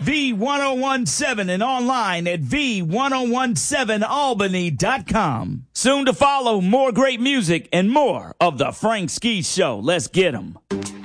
V1017 and online at V1017Albany.com. Soon to follow more great music and more of the Frank Ski Show. Let's get 'em.